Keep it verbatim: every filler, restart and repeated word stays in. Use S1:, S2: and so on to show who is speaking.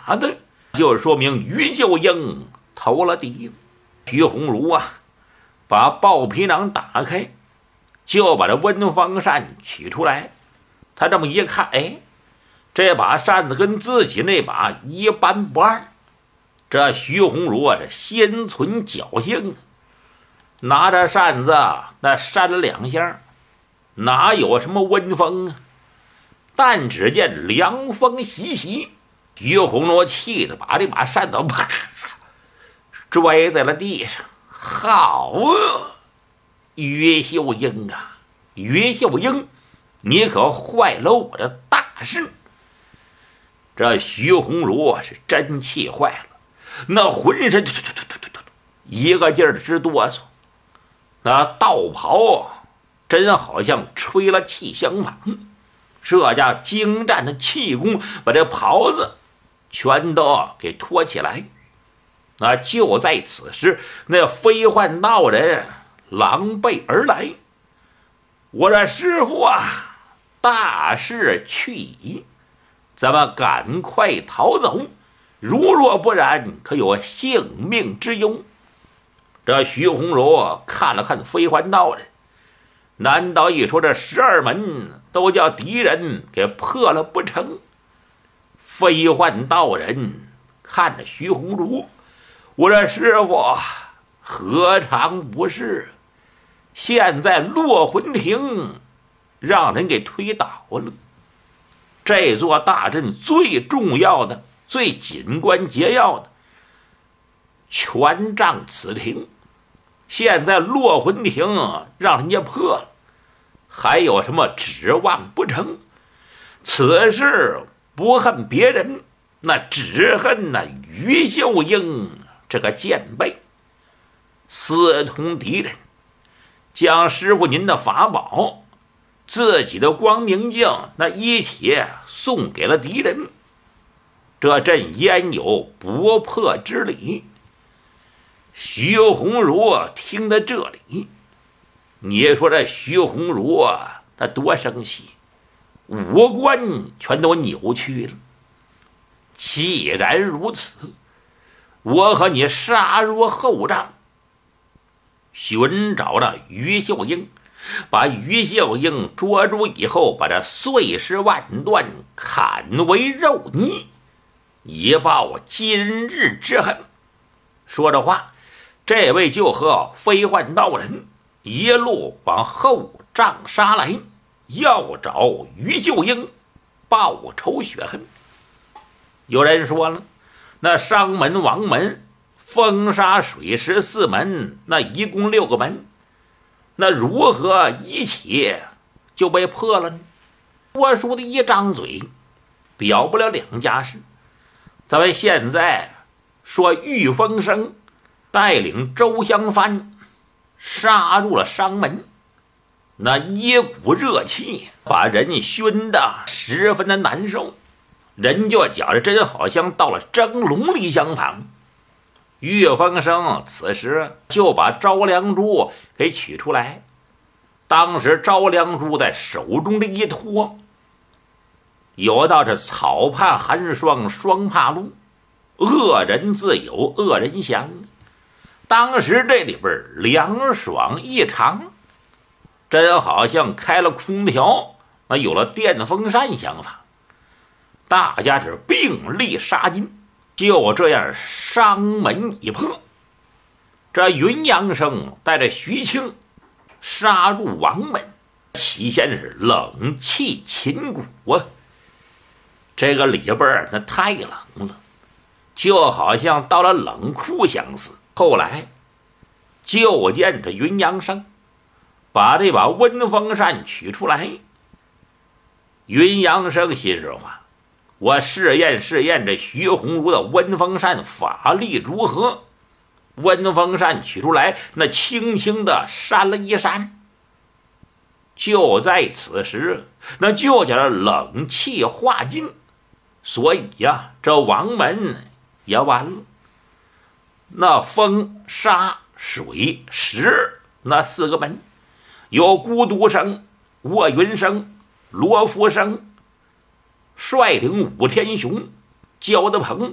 S1: 打的，就说明于秀英投了敌。徐鸿儒啊，把豹皮囊打开，就把这温风扇取出来。他这么一看，哎，这把扇子跟自己那把一般不二。这徐鸿儒啊，这心存侥幸，拿着扇子那扇了两下，哪有什么温风啊？但只见凉风习习，徐鸿儒气得把这把扇子啪摔在了地上。好啊，于秀英啊，于秀英，你可坏了我的大事！这徐鸿儒是真气坏了，那浑身一个劲儿直哆嗦，那道袍真好像吹了气相仿。这家精湛的气功把这袍子全都给托起来。那就在此时，那飞幻道人狼狈而来。我说师傅啊，大事去矣，咱们赶快逃走，如若不然，可有性命之忧。这徐鸿儒看了看飞幻道人，难道一说这十二门都叫敌人给破了不成？飞幻道人看着徐鸿儒，我说师傅何尝不是？现在落魂亭让人给推倒了，这座大阵最重要的、最紧关节要的权杖此亭，现在落魂亭让人家破了，还有什么指望不成？此事不恨别人，那只恨那于秀英这个贱婢，私通敌人，将师傅您的法宝、自己的光明镜那一起送给了敌人，这阵焉有不破之理？徐鸿儒听到这里，你说这徐鸿儒啊，他多生气，五官全都扭曲了。既然如此，我和你杀入后帐，寻找了于秀英，把于秀英捉住以后，把这碎尸万段，砍为肉泥，以报今日之恨。说着话，这位就和飞幻道人一路往后帐杀来，要找于秀英报仇雪恨。有人说了，那商门、王门、风沙、水石四门，那一共六个门，那如何一起就被破了呢？多数的一张嘴表不了两家事。咱们现在说玉风生带领周香帆杀入了商门，那一股热气把人熏得十分的难受，人就觉着真好像到了蒸笼里相仿。玉风生此时就把招良珠给取出来，当时招良珠在手中的一托，有道这草怕寒霜，霜怕露，恶人自有恶人降。当时这里边凉爽异常，真好像开了空调，那有了电风扇相仿。大家是并力杀进，就这样商门一破。这云阳生带着徐庆杀入王门，起先是冷气秦鼓啊，这个里边那太冷了，就好像到了冷库相似。后来就见这云阳生把这把温风扇取出来，云阳生心说话，我试验试验这徐鸿儒的温风扇法力如何。温风扇取出来，那轻轻的扇了一扇，就在此时，那就叫冷气化尽。所以呀、啊，这王门也完了。那风沙水石那四个门，有孤独生、卧云生、罗浮生，率领武天雄、焦德鹏